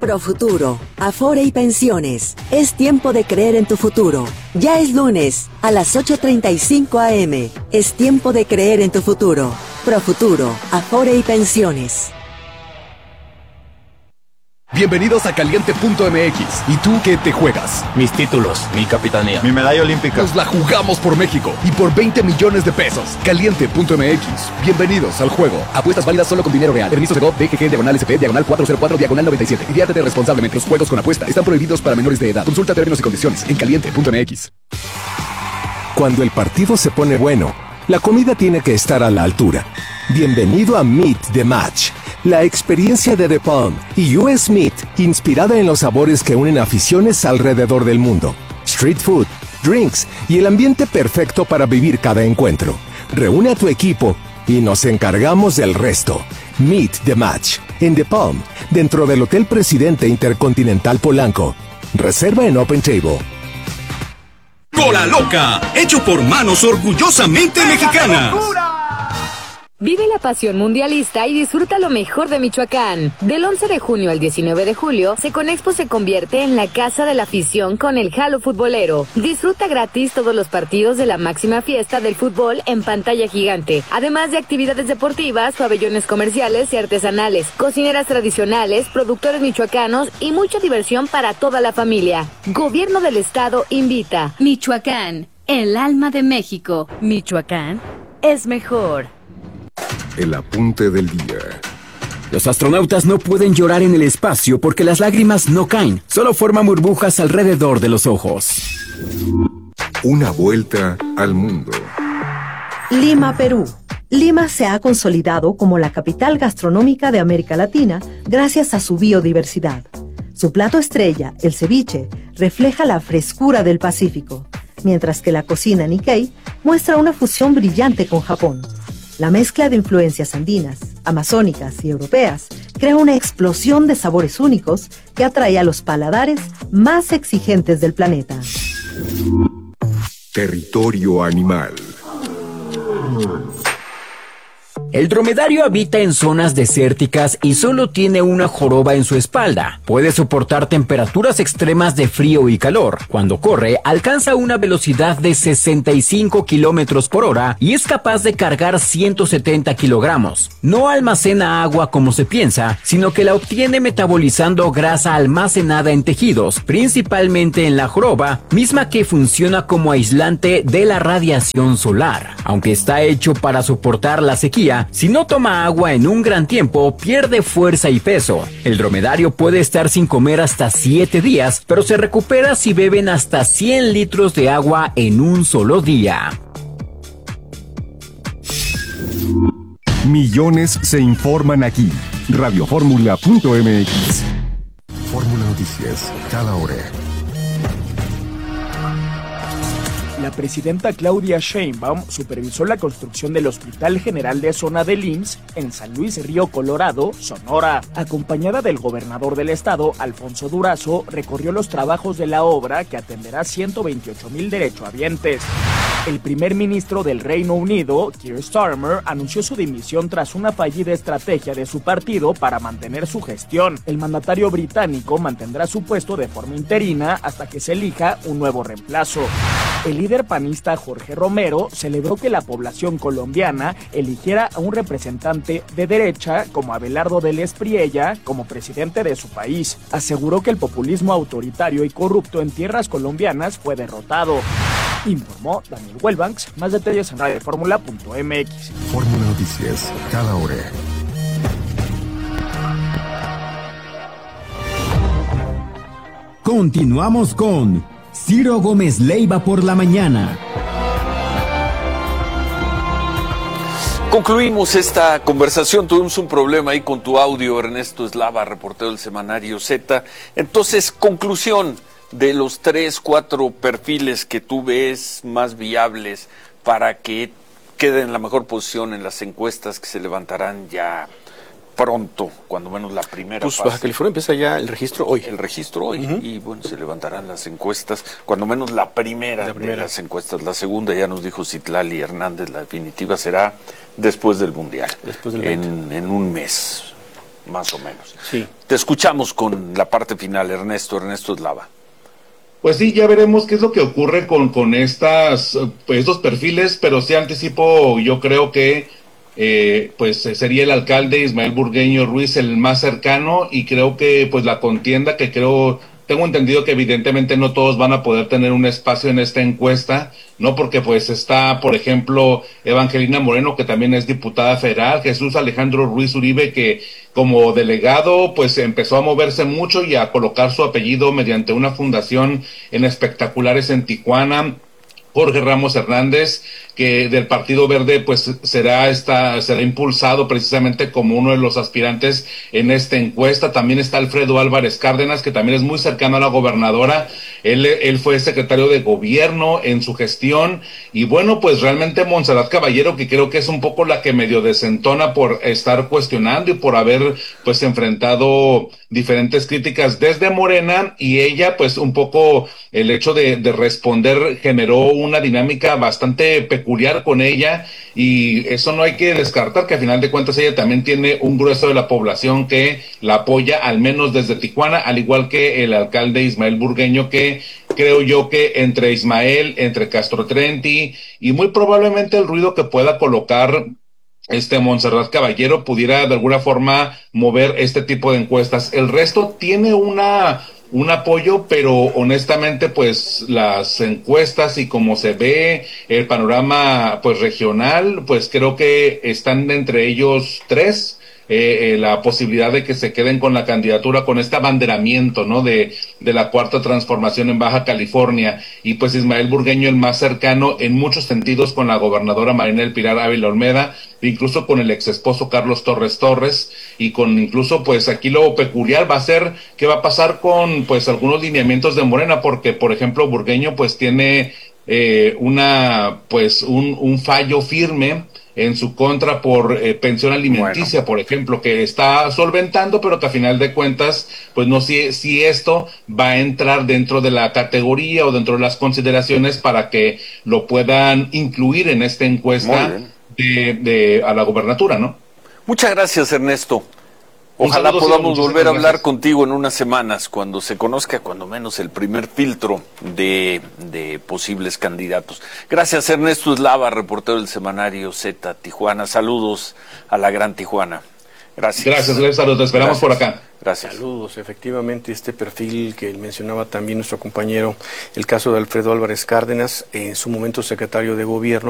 Profuturo, Afore y Pensiones. Es tiempo de creer en tu futuro. Ya es lunes, a las 8:35 a.m. Es tiempo de creer en tu futuro. Profuturo, Afore y Pensiones. Bienvenidos a Caliente.mx. ¿Y tú qué te juegas? Mis títulos, mi capitanía, mi medalla olímpica. Nos la jugamos por México y por 20 millones de pesos. Caliente.mx. Bienvenidos al juego. Apuestas válidas solo con dinero real. Permiso de GOV, DGG, /SP, /404, /97. Diviértete responsablemente. Los juegos con apuesta están prohibidos para menores de edad. Consulta términos y condiciones en Caliente.mx. Cuando el partido se pone bueno, la comida tiene que estar a la altura. Bienvenido a Meet the Match, la experiencia de The Palm y US Meat, inspirada en los sabores que unen aficiones alrededor del mundo. Street food, drinks y el ambiente perfecto para vivir cada encuentro. Reúne a tu equipo y nos encargamos del resto. Meet the Match, en The Palm, dentro del Hotel Presidente Intercontinental Polanco. Reserva en Open Table. Cola Loca, hecho por manos orgullosamente mexicanas. Vive la pasión mundialista y disfruta lo mejor de Michoacán. Del 11 de junio al 19 de julio, Seconexpo se convierte en la casa de la afición con el Jalo Futbolero. Disfruta gratis todos los partidos de la máxima fiesta del fútbol en pantalla gigante, además de actividades deportivas, pabellones comerciales y artesanales, cocineras tradicionales, productores michoacanos y mucha diversión para toda la familia. Gobierno del Estado invita. Michoacán, el alma de México. Michoacán es mejor. El apunte del día. Los astronautas no pueden llorar en el espacio porque las lágrimas no caen, solo forman burbujas alrededor de los ojos. Una vuelta al mundo. Lima, Perú. Lima se ha consolidado como la capital gastronómica de América Latina gracias a su biodiversidad. Su plato estrella, el ceviche, refleja la frescura del Pacífico, mientras que la cocina Nikkei muestra una fusión brillante con Japón. La mezcla de influencias andinas, amazónicas y europeas crea una explosión de sabores únicos que atrae a los paladares más exigentes del planeta. Territorio animal. El dromedario habita en zonas desérticas y solo tiene una joroba en su espalda. Puede soportar temperaturas extremas de frío y calor. Cuando corre, alcanza una velocidad de 65 kilómetros por hora y es capaz de cargar 170 kilogramos. No almacena agua como se piensa, sino que la obtiene metabolizando grasa almacenada en tejidos, principalmente en la joroba, misma que funciona como aislante de la radiación solar. Aunque está hecho para soportar la sequía, si no toma agua en un gran tiempo, pierde fuerza y peso. El dromedario puede estar sin comer hasta 7 días, pero se recupera si beben hasta 100 litros de agua en un solo día. Millones se informan aquí. Radioformula.mx. Fórmula Noticias, cada hora. La presidenta Claudia Sheinbaum supervisó la construcción del Hospital General de Zona del IMSS en San Luis Río Colorado, Sonora. Acompañada del gobernador del estado, Alfonso Durazo, recorrió los trabajos de la obra que atenderá 128,000 derechohabientes. El primer ministro del Reino Unido, Keir Starmer, anunció su dimisión tras una fallida estrategia de su partido para mantener su gestión. El mandatario británico mantendrá su puesto de forma interina hasta que se elija un nuevo reemplazo. El líder panista Jorge Romero celebró que la población colombiana eligiera a un representante de derecha como Abelardo del Espriella como presidente de su país. Aseguró que el populismo autoritario y corrupto en tierras colombianas fue derrotado. Informó Daniel Welbanks. Más detalles en radioformula.mx. Fórmula Noticias, cada hora. Continuamos con Ciro Gómez Leiva por la mañana. Concluimos esta conversación. Tuvimos un problema ahí con tu audio, Ernesto Eslava, reportero del semanario Z. Entonces, conclusión de los 3, 4 perfiles que tú ves más viables para que quede en la mejor posición en las encuestas que se levantarán ya pronto, cuando menos la primera pues fase. Baja California empieza ya el registro hoy. El registro hoy, y bueno, se levantarán las encuestas, cuando menos la primera de las encuestas. La segunda, ya nos dijo Citlali Hernández, la definitiva será después del Mundial, después del en un mes. más o menos. Sí. Te escuchamos con la parte final, Ernesto Eslava. Pues sí, ya veremos qué es lo que ocurre con estos perfiles, pero sí anticipo, yo creo que pues sería el alcalde Ismael Burgueño Ruiz el más cercano, y creo que pues la contienda tengo entendido que evidentemente no todos van a poder tener un espacio en esta encuesta, ¿no? Porque pues está, por ejemplo, Evangelina Moreno, que también es diputada federal, Jesús Alejandro Ruiz Uribe, que como delegado pues empezó a moverse mucho y a colocar su apellido mediante una fundación en espectaculares en Tijuana. Jorge Ramos Hernández, que del Partido Verde pues será impulsado precisamente como uno de los aspirantes en esta encuesta. También está Alfredo Álvarez Cárdenas, que también es muy cercano a la gobernadora. Él fue secretario de gobierno en su gestión, y bueno, pues realmente Montserrat Caballero, que creo que es un poco la que medio desentona por estar cuestionando y por haber pues enfrentado diferentes críticas desde Morena, y ella pues un poco el hecho de responder generó una dinámica bastante peculiar con ella, y eso no hay que descartar, que a final de cuentas ella también tiene un grueso de la población que la apoya, al menos desde Tijuana, al igual que el alcalde Ismael Burgueño, que creo yo que entre Ismael, entre Castro Trenti y muy probablemente el ruido que pueda colocar Montserrat Caballero pudiera de alguna forma mover este tipo de encuestas. El resto tiene un apoyo, pero honestamente pues las encuestas y como se ve el panorama pues regional, pues creo que están entre ellos tres. La posibilidad de que se queden con la candidatura, con este abanderamiento, ¿no? de la Cuarta Transformación en Baja California, y pues Ismael Burgueño el más cercano en muchos sentidos con la gobernadora Marina del Pilar Ávila Olmeda, incluso con el ex esposo Carlos Torres, y con incluso pues aquí lo peculiar va a ser qué va a pasar con pues algunos lineamientos de Morena, porque por ejemplo Burgueño pues tiene un fallo firme en su contra por pensión alimenticia, por ejemplo, que está solventando, pero que a final de cuentas, pues no sé si esto va a entrar dentro de la categoría o dentro de las consideraciones para que lo puedan incluir en esta encuesta a la gobernatura, ¿no? Muchas gracias, Ernesto. Ojalá podamos volver a hablar contigo en unas semanas, cuando se conozca cuando menos el primer filtro de posibles candidatos. Gracias, Ernesto Eslava, reportero del semanario Z Tijuana. Saludos a la gran Tijuana. Gracias. Gracias, saludos. Te esperamos por acá. Gracias. Saludos. Efectivamente, este perfil que mencionaba también nuestro compañero, el caso de Alfredo Álvarez Cárdenas, en su momento secretario de gobierno,